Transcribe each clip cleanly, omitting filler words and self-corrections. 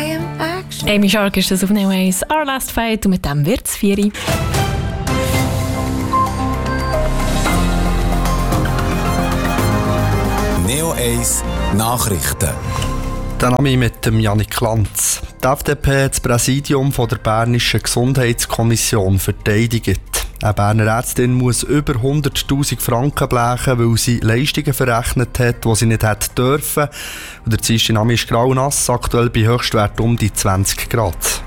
I am action. Amy Shark ist das auf Neo 1 Our Last Fight und mit dem wird's 4. Neo 1 Nachrichten. Der Name mit dem Jannik Lanz. Die FDP hat das Präsidium von der Bernischen Gesundheitskommission verteidigt. Eine Berner Ärztin muss über 100'000 Franken blechen, weil sie Leistungen verrechnet hat, die sie nicht hätte dürfen. Und der zweite Name ist grau nass, aktuell bei Höchstwert um die 20 Grad.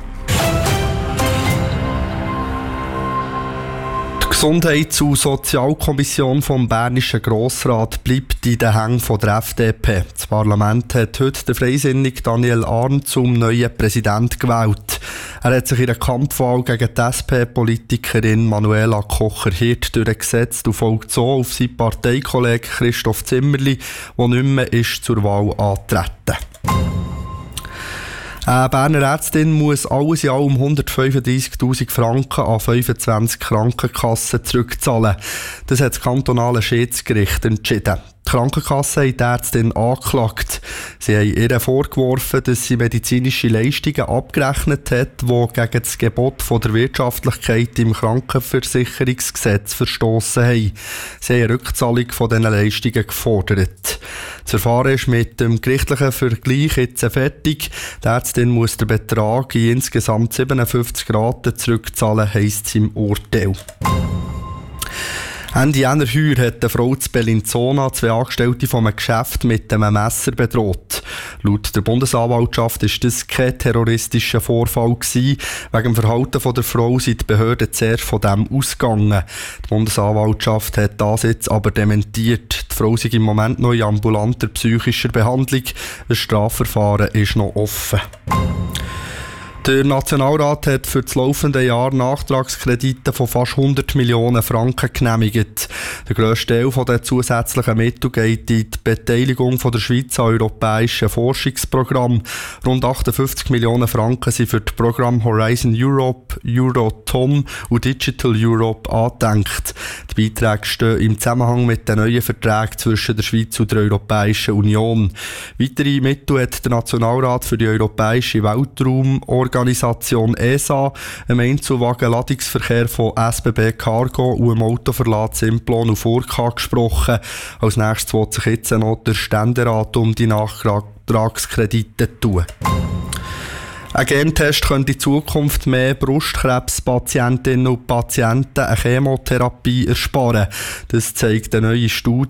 Die Gesundheits- und Sozialkommission vom Bernischen Grossrat bleibt in den Händen der FDP. Das Parlament hat heute den Freisinnigen Daniel Arndt zum neuen Präsidenten gewählt. Er hat sich in der Kampfwahl gegen die SP-Politikerin Manuela Kocher-Hirt durchgesetzt und folgt so auf seinen Parteikollegen Christoph Zimmerli, der nicht mehr ist zur Wahl antreten. Eine Berner Ärztin muss alles in allem 135'000 Franken an 25 Krankenkassen zurückzahlen. Das hat das kantonale Schiedsgericht entschieden. Die Krankenkasse hat die Ärztin angeklagt. Sie haben ihr vorgeworfen, dass sie medizinische Leistungen abgerechnet hat, die gegen das Gebot von der Wirtschaftlichkeit im Krankenversicherungsgesetz verstossen haben. Sie haben eine Rückzahlung von diesen Leistungen gefordert. Das Verfahren ist mit dem gerichtlichen Vergleich jetzt fertig. Die Ärztin muss den Betrag in insgesamt 57 Raten zurückzahlen, heisst es im Urteil. Ende jener Heuer hat eine Frau zu Bellinzona 2 Angestellte von einem Geschäft mit einem Messer bedroht. Laut der Bundesanwaltschaft war das kein terroristischer Vorfall gewesen. Wegen dem Verhalten der Frau sind die Behörden zuerst von dem ausgegangen. Die Bundesanwaltschaft hat das jetzt aber dementiert. Die Frau ist im Moment noch in ambulanter psychischer Behandlung. Ein Strafverfahren ist noch offen. Der Nationalrat hat für das laufende Jahr Nachtragskredite von fast 100 Millionen Franken genehmigt. Der grösste Teil der zusätzlichen Mittel geht in die Beteiligung der Schweiz an europäischen Forschungsprogrammen. Rund 58 Millionen Franken sind für das Programm Horizon Europe, Euratom und Digital Europe angedenkt. Die Beiträge stehen im Zusammenhang mit den neuen Verträgen zwischen der Schweiz und der Europäischen Union. Weitere Mittel hat der Nationalrat für die Europäische Weltraumorganisation ESA, einem Einzelwagen-Ladungsverkehr von SBB Cargo und einem Autoverlag Simplon und Furka gesprochen. Als nächstes wird sich jetzt noch der Ständerat um die Nachtragskredite tun. Ein Gentest könnte in Zukunft mehr Brustkrebspatientinnen und Patienten eine Chemotherapie ersparen. Das zeigen neue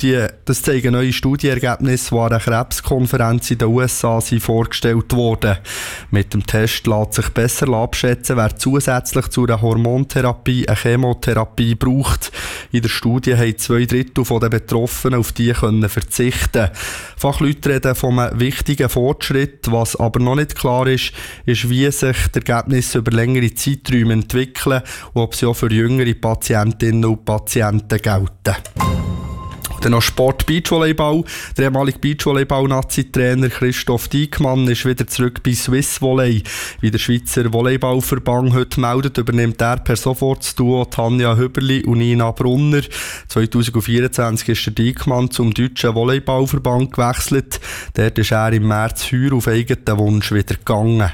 Studienergebnisse, die an einer Krebskonferenz in den USA vorgestellt wurden. Mit dem Test lässt sich besser abschätzen, wer zusätzlich zu einer Hormontherapie eine Chemotherapie braucht. In der Studie haben 2/3 der Betroffenen auf die verzichten. Fachleute reden von einem wichtigen Fortschritt. Was aber noch nicht klar ist, wie sich die Ergebnisse über längere Zeiträume entwickeln und ob sie auch für jüngere Patientinnen und Patienten gelten. Dann noch Sport Beachvolleyball. Der ehemalige Beachvolleyball-Nazi-Trainer Christoph Diekmann ist wieder zurück bei Swiss Volley. Wie der Schweizer Volleyballverband heute meldet, übernimmt er per sofort das Duo Tanja Hüberli und Nina Brunner. 2024 ist der Diekmann zum deutschen Volleyballverband gewechselt. Dort ist er im März heuer auf eigenen Wunsch wieder gegangen.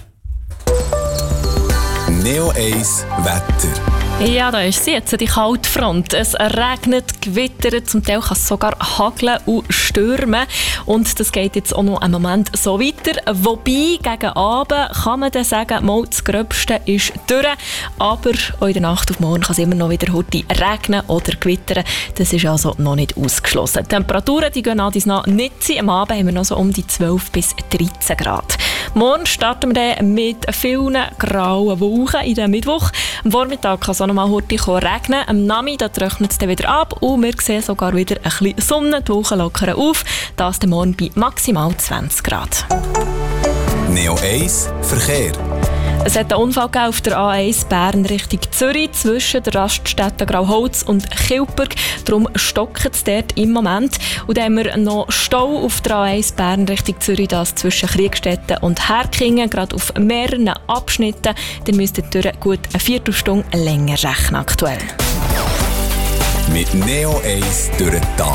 Neo 1 Wetter. Ja, da ist sie jetzt, die kalte Front. Es regnet, gewittert, zum Teil kann es sogar hageln und stürmen. Und das geht jetzt auch noch einen Moment so weiter. Wobei, gegen Abend kann man dann sagen, mal das Gröbste ist durch. Aber auch in der Nacht auf morgen kann es immer noch wieder heute regnen oder gewittern. Das ist also noch nicht ausgeschlossen. Die Temperaturen die gehen an nach nicht sein. Am Abend haben wir noch so um die 12 bis 13 Grad. Morgen starten wir dann mit vielen grauen Wolken in den Mittwoch. Am Vormittag kann es auch noch mal heute regnen. Am Nachmittag trocknet es dann wieder ab und wir sehen sogar wieder ein bisschen Sonne. Die Wolken lockern auf. Das dann morgen bei maximal 20 Grad. Neo 1 Verkehr. Es hat einen Unfall auf der A1 Bern Richtung Zürich zwischen der Raststätte Grauholz und Kilberg. Darum stockt es dort im Moment. Und dann haben wir noch Stau auf der A1 Bern Richtung Zürich, das zwischen Kriegstetten und Herkingen, gerade auf mehreren Abschnitten. Dann müsst ihr durch gut eine Viertelstunde länger rechnen aktuell. Mit Neo 1 durch den Tag.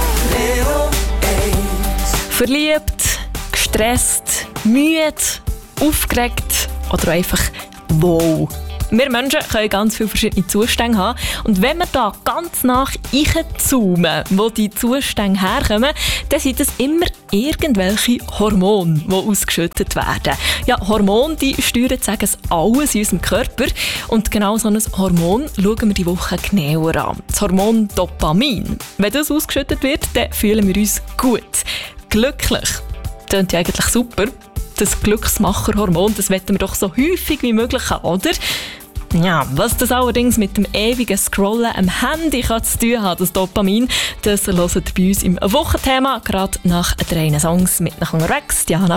Neo 1. Verliebt, gestresst, müde aufgeregt oder einfach wow. Wir Menschen können ganz viele verschiedene Zustände haben. Und wenn wir da ganz nach reinzoomen, wo die Zustände herkommen, dann sind es immer irgendwelche Hormone, die ausgeschüttet werden. Ja, Hormone, die steuern, sagen es alles in unserem Körper. Und genau so ein Hormon schauen wir die Woche genauer an. Das Hormon Dopamin. Wenn das ausgeschüttet wird, dann fühlen wir uns gut. Glücklich. Das klingt ja eigentlich super. Das Glücksmacherhormon, das wollen wir doch so häufig wie möglich haben, oder? Ja, was das allerdings mit dem ewigen Scrollen am Handy zu tun hat, das Dopamin, das hört ihr bei uns im Wochenthema, gerade nach 3 Songs mit nach Rex, Diana